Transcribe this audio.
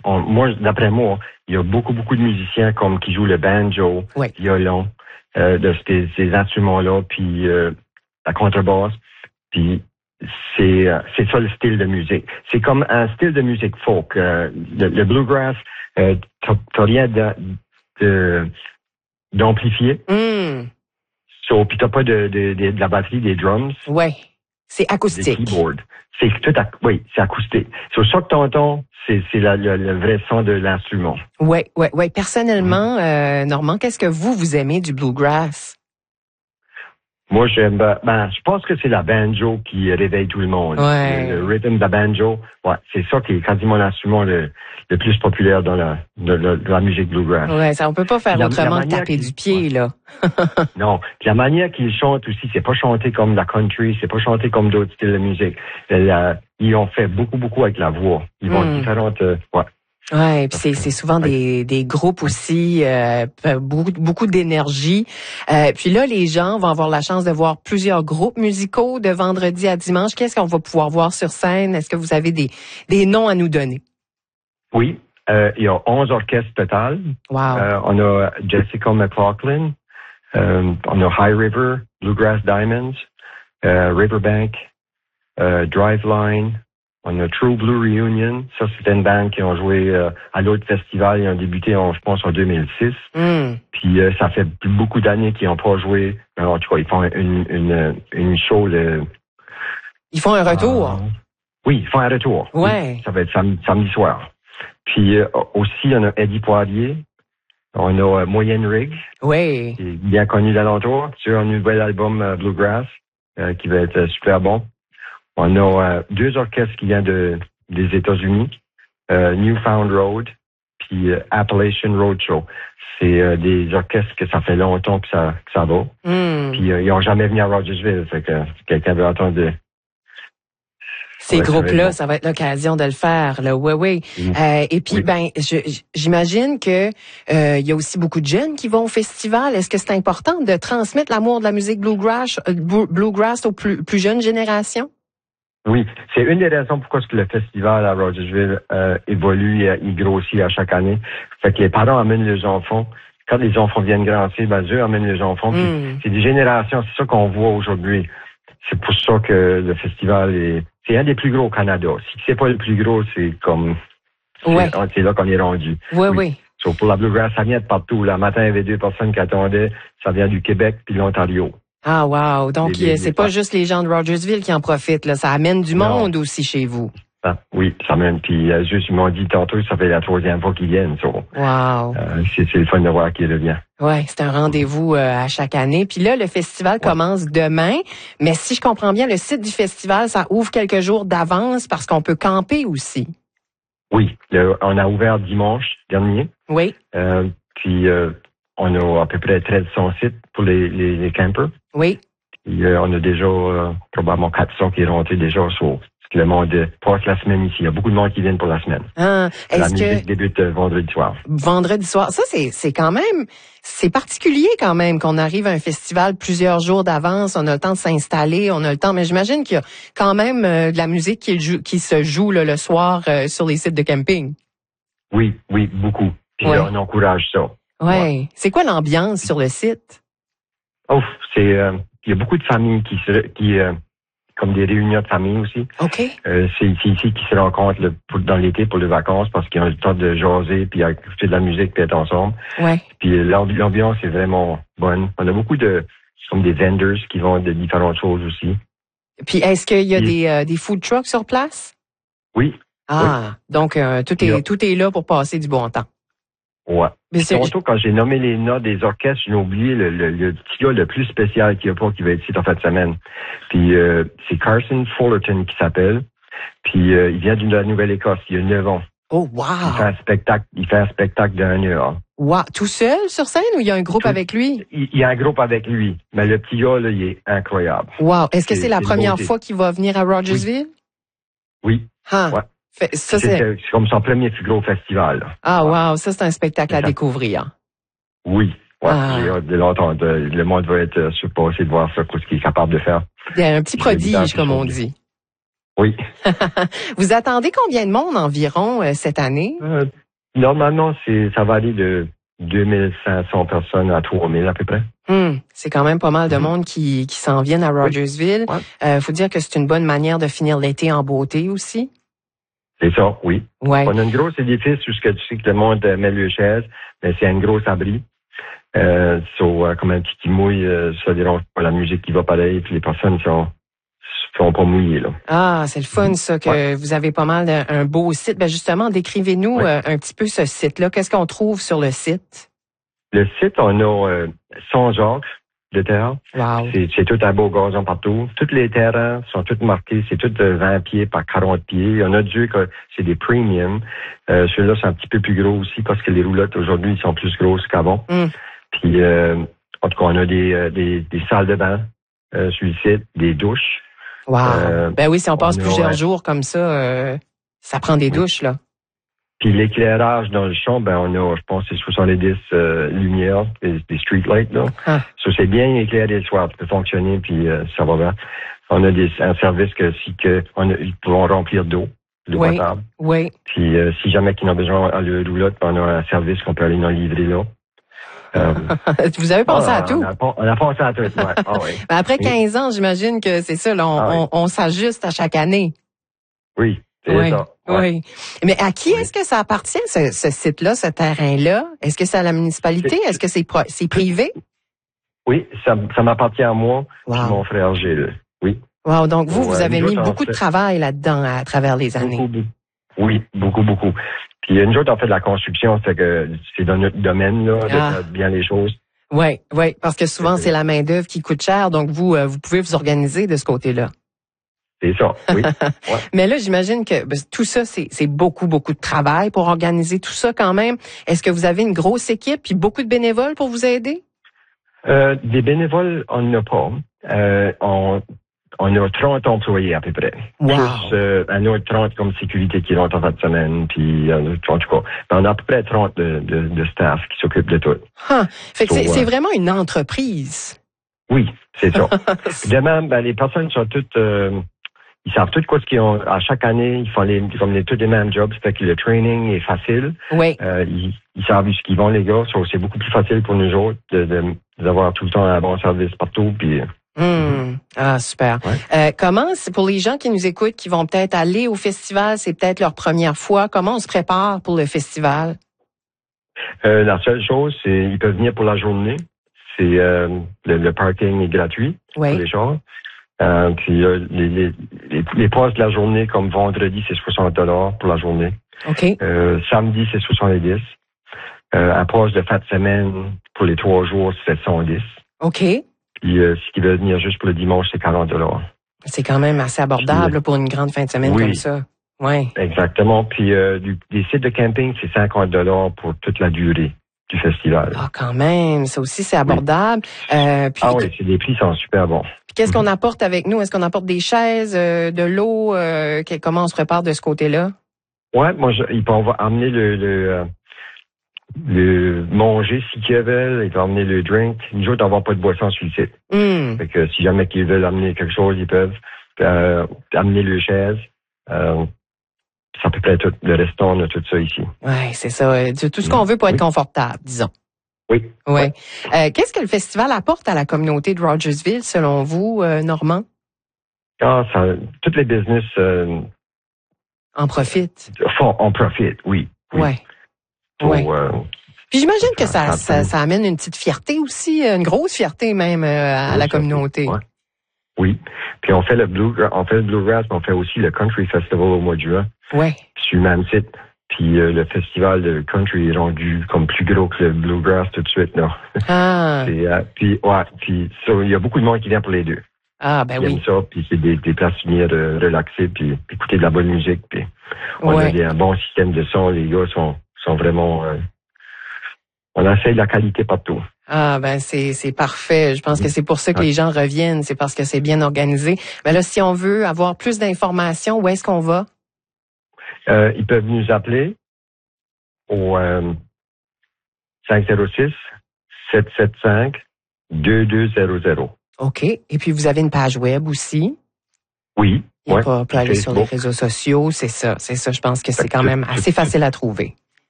moi, d'après moi, il y a beaucoup de musiciens comme qui jouent le banjo, violon, de ces instruments-là, puis la contrebasse, puis c'est ça le style de musique. C'est comme un style de musique folk. Le bluegrass, t'as rien d'amplifié. Puis t'as pas de la batterie, des drums. Ouais. C'est acoustique. Des keyboards. C'est acoustique. C'est ça que t'entends, c'est le vrai son de l'instrument. Ouais. Personnellement, Normand, qu'est-ce que vous aimez du bluegrass? Moi, j'aime, je pense que c'est la banjo qui réveille tout le monde. Ouais. Le rhythm de la banjo, c'est ça qui est quasiment l'instrument le plus populaire dans la musique bluegrass. Ouais, ça, on peut pas faire autrement que taper du pied, là. Non. La manière qu'ils chantent aussi, c'est pas chanté comme la country, c'est pas chanté comme d'autres styles de musique. Ils ont fait beaucoup avec la voix. Ils vont différentes, Ouais, puis c'est souvent des groupes aussi, beaucoup d'énergie. Puis là, les gens vont avoir la chance de voir plusieurs groupes musicaux de vendredi à dimanche. Qu'est-ce qu'on va pouvoir voir sur scène? Est-ce que vous avez des noms à nous donner? Oui, il y a 11 orchestres total. Wow. On a Jessica McLaughlin, on a High River, Bluegrass Diamonds, Riverbank, Driveline. On a True Blue Reunion. Ça, c'était une band qui ont joué à l'autre festival. Ils ont débuté, je pense, en 2006. Puis ça fait beaucoup d'années qu'ils n'ont pas joué. Alors, tu vois, ils font une show. Ils font un retour? Oui, ils font un retour. Ouais. Oui, ça va être samedi soir. Puis aussi, on a Eddie Poirier. On a Moyenne Rig. Oui. Qui est bien connu d'alentour. Sur un nouvel album Bluegrass, qui va être super bon. On a 2 orchestres qui viennent des États-Unis, Newfound Road, puis Appalachian Roadshow. C'est des orchestres que ça fait longtemps que ça va. Puis ils n'ont jamais venu à Rogersville, fait que quelqu'un veut entendre ces groupes-là, ça va être l'occasion de le faire, là. Oui. Et puis, j'imagine que il y a aussi beaucoup de jeunes qui vont au festival. Est-ce que c'est important de transmettre l'amour de la musique bluegrass aux plus jeunes générations? Oui, c'est une des raisons pourquoi le festival à Rogersville évolue et il grossit à chaque année. Fait que les parents amènent les enfants. Quand les enfants viennent grandir, eux amènent les enfants. C'est des générations, c'est ça qu'on voit aujourd'hui. C'est pour ça que le festival c'est un des plus gros au Canada. Si c'est pas le plus gros, c'est comme c'est là qu'on est rendu. Oui. So, pour la Bluegrass, ça vient de partout. Le matin, il y avait 2 personnes qui attendaient. Ça vient du Québec puis l'Ontario. Ah, wow. Donc, c'est pas juste les gens de Rogersville qui en profitent, là. Ça amène du monde aussi chez vous. Oui, ça amène. Puis, juste, ils m'ont dit tantôt, ça fait la 3e fois qu'ils viennent. Wow. C'est le fun de voir qui revient. Ouais, c'est un rendez-vous à chaque année. Puis là, le festival commence demain. Mais si je comprends bien, le site du festival, ça ouvre quelques jours d'avance parce qu'on peut camper aussi. Oui. On a ouvert dimanche dernier. Oui. Puis, on a à peu près 1300 sites pour les campers. Oui. On a déjà probablement 400 qui sont rentrés déjà sur le monde passe la semaine ici. Il y a beaucoup de monde qui viennent pour la semaine. La musique débute vendredi soir. Vendredi soir. Ça, c'est quand même, c'est particulier quand même qu'on arrive à un festival plusieurs jours d'avance. On a le temps de s'installer, on a le temps. Mais j'imagine qu'il y a quand même de la musique qui se joue le soir sur les sites de camping. Oui, beaucoup. Puis on encourage ça. Ouais. C'est quoi l'ambiance sur le site? Il y a beaucoup de familles qui comme des réunions de famille aussi. OK. C'est ici qui se rencontrent dans l'été pour les vacances parce qu'ils ont le temps de jaser puis écouter de la musique puis être ensemble. Ouais. Puis l'ambiance est vraiment bonne. On a beaucoup comme des vendors qui vont de différentes choses aussi. Puis est-ce qu'il y a des food trucks sur place? Oui. Ah, donc tout est là pour passer du bon temps. Ouais. Tantôt, quand j'ai nommé les notes des orchestres, j'ai oublié le petit gars le plus spécial qu'il y a pas qui va être ici en fin de semaine. Puis c'est Carson Fullerton qui s'appelle. Puis il vient de la Nouvelle-Écosse, il a 9 ans. Oh wow! Il fait un spectacle d'1 heure. Wow! Tout seul sur scène ou il y a un groupe avec lui? Il y a un groupe avec lui. Mais le petit gars, là, il est incroyable. Wow! Est-ce que c'est la première fois qu'il va venir à Rogersville? Oui. Ah. Ouais. C'est comme son premier plus gros festival. Là. Ah, wow, ça, c'est un spectacle à découvrir. Oui, j'ai hâte de l'entendre. Le monde va être surpassé de voir ça, ce qu'il est capable de faire. Il y a un petit prodige, comme on dit. Oui. Vous attendez combien de monde environ cette année? Normalement, ça varie de 2500 personnes à 3000 à peu près. C'est quand même pas mal de monde qui s'en viennent à Rogersville. Oui. Ouais. Faut dire que c'est une bonne manière de finir l'été en beauté aussi. C'est ça, oui. Ouais. On a une grosse édifice où tu sais que le monde met le chaise, mais c'est un gros abri. Comme un petit mouille, ça dérange pas la musique qui va pareil, puis les personnes sont pas mouillées, là. Ah, c'est le fun, ça, que vous avez pas mal un beau site. Ben justement, décrivez-nous un petit peu ce site-là. Qu'est-ce qu'on trouve sur le site? Le site, on a Saint-Jacques de terre. Wow. C'est tout un beau gazon partout. Tous les terrains sont tous marqués. C'est tout 20 pieds par 40 pieds. On a dit que c'est des premium. Ceux-là sont un petit peu plus gros aussi parce que les roulottes aujourd'hui sont plus grosses qu'avant. Puis, en tout cas, on a des salles de bain sur le site, des douches. Wow. Ben oui, si on passe plusieurs jours comme ça, ça prend des douches, là. Puis l'éclairage dans le champ, ben on a, je pense, c'est 70 lumières, des street lights, là. Ça, c'est bien éclairé le soir, ça peut fonctionner, puis ça va bien. On a un service ils pourront remplir d'eau potable. Oui. Puis si jamais ils ont besoin à le roulotte, on a un service qu'on peut aller en livrer là. Vous avez pensé à tout? On a pensé à tout, ouais. Ah, oui. Ben après 15 ans, j'imagine que c'est ça, là, on s'ajuste à chaque année. Oui, c'est ça. Ouais. Oui. Mais à qui est-ce que ça appartient, ce site-là, ce terrain-là? Est-ce que c'est à la municipalité? Est-ce que c'est privé? Oui, ça m'appartient à moi et mon frère Gilles. Oui. Wow, donc vous avez mis beaucoup de travail là-dedans à travers les années. Oui, beaucoup. Puis nous autres, on fait de la construction, c'est que c'est dans notre domaine, là, de faire bien les choses. Oui, parce que souvent, c'est la main-d'œuvre qui coûte cher, donc vous pouvez vous organiser de ce côté-là. C'est ça, oui. Ouais. Mais là, j'imagine que tout ça, c'est beaucoup de travail pour organiser tout ça quand même. Est-ce que vous avez une grosse équipe puis beaucoup de bénévoles pour vous aider? Des bénévoles, on n'en a pas. On a 30 employés à peu près. Wow. Plus un autre 30 comme sécurité qui rentrent en fin de semaine. Puis en tout cas, on a à peu près 30 de staff qui s'occupent de tout. Fait que c'est vraiment une entreprise. Oui, c'est ça. De même, les personnes sont toutes... ils savent tout quoi ce qu'ils ont. À chaque année, ils font tous les mêmes jobs. Ça fait que le training est facile. Oui. Ils savent où ils vont, les gars. C'est beaucoup plus facile pour nous autres d'avoir tout le temps un bon service partout. Puis... Ah, super. Ouais. Comment, pour les gens qui nous écoutent, qui vont peut-être aller au festival, c'est peut-être leur première fois, comment on se prépare pour le festival? La seule chose, c'est ils peuvent venir pour la journée. C'est le parking est gratuit pour les gens. Puis les passes de la journée, comme vendredi, c'est $60 pour la journée. OK. Samedi, c'est 70. Un passe de fin de semaine pour les 3 jours, c'est 110. OK. Puis ce qui veut venir juste pour le dimanche, c'est $40. C'est quand même assez abordable pour une grande fin de semaine comme ça. Oui. Exactement. Puis des sites de camping, c'est $50 pour toute la durée du festival. Ah, quand même. Ça aussi, c'est abordable. Oui, les prix sont super bons. Puis qu'est-ce qu'on apporte avec nous? Est-ce qu'on apporte des chaises, de l'eau? Comment on se prépare de ce côté-là? Ouais, ils peuvent amener le manger si qu'ils veulent, ils peuvent amener le drink. Nous autres, on va pas de boisson sur le site. Fait que si jamais qu'ils veulent amener quelque chose, ils peuvent amener le chaise. C'est à peu près tout. Le restaurant, on a tout ça ici. Oui, c'est ça. Tout ce qu'on veut pour être confortable, disons. Oui. Ouais. Qu'est-ce que le festival apporte à la communauté de Rogersville, selon vous, Normand? Toutes les business en profitent. En profitent, oui. Oui. Puis j'imagine que ça amène une petite fierté aussi, une grosse fierté même à la communauté. Ouais. Oui. Puis on fait le bluegrass, mais on fait aussi le country festival au mois de juin. Oui. Sur le même site. Puis le festival de country est rendu comme plus gros que le bluegrass tout de suite, là. Puis il y a beaucoup de monde qui vient pour les deux. Ah, ben oui. Ils aiment ça, puis c'est des places venir relaxer, puis écouter de la bonne musique. Puis on a un bon système de son. Les gars sont vraiment... on essaie de la qualité partout. Ah, ben c'est parfait. Je pense que c'est pour ça que les gens reviennent. C'est parce que c'est bien organisé. Mais là, si on veut avoir plus d'informations, où est-ce qu'on va? Ils peuvent nous appeler au 506-775-2200. OK. Et puis, vous avez une page web aussi? Oui. Il peut aller sur les réseaux sociaux, c'est ça. Je pense que c'est quand même assez facile à trouver.